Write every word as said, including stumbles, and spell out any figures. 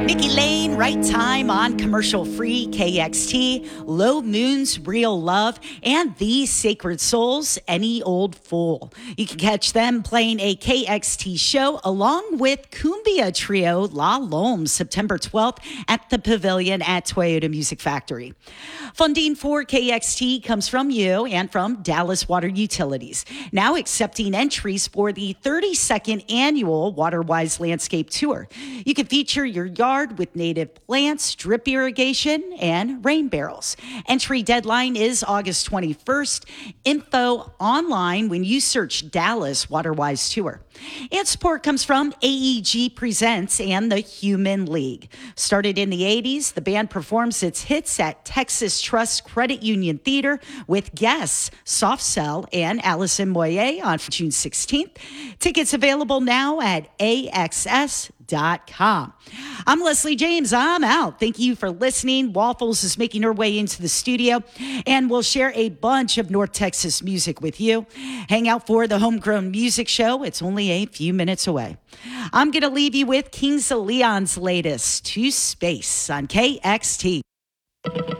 Nikki Lane, right time on commercial-free K X T, Low Moon's Real Love, and The Sacred Souls, Any Old Fool. You can catch them playing a K X T show along with Cumbia trio La Lome, September twelfth at the Pavilion at Toyota Music Factory. Funding for K X T comes from you and from Dallas Water Utilities, now accepting entries for the thirty-second annual WaterWise Landscape Tour. You can feature your yard with native plants, drip irrigation, and rain barrels. Entry deadline is August twenty-first. Info online when you search Dallas WaterWise Tour. And support comes from A E G Presents and the Human League. Started in the eighties, the band performs its hits at Texas Trust Credit Union Theater with guests Soft Cell and Allison Moyer on June sixteenth. Tickets available now at A X S dot com. I'm Leslie James. I'm out. Thank you for listening. Waffles is making her way into the studio, and we'll share a bunch of North Texas music with you. Hang out for the Homegrown Music Show. It's only a few minutes away. I'm going to leave you with Kings of Leon's latest, To Space on K X T.